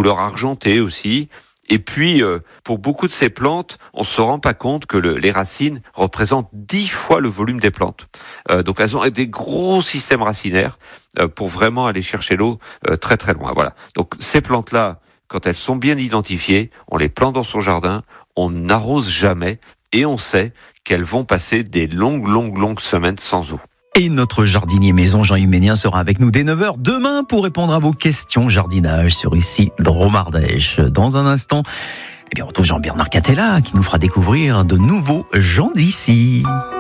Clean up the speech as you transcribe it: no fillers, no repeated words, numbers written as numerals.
couleur argentée aussi. Et puis, pour beaucoup de ces plantes, on se rend pas compte que les racines représentent 10 fois le volume des plantes. Donc, elles ont des gros systèmes racinaires pour vraiment aller chercher l'eau très très loin. Voilà. Donc, ces plantes-là, quand elles sont bien identifiées, on les plante dans son jardin, on n'arrose jamais et on sait qu'elles vont passer des longues semaines sans eau. Et notre jardinier maison Jean Huménien sera avec nous dès 9h demain pour répondre à vos questions jardinage sur ici Dromardèche. Dans un instant, on retrouve Jean-Bernard Catella qui nous fera découvrir de nouveaux gens d'ici.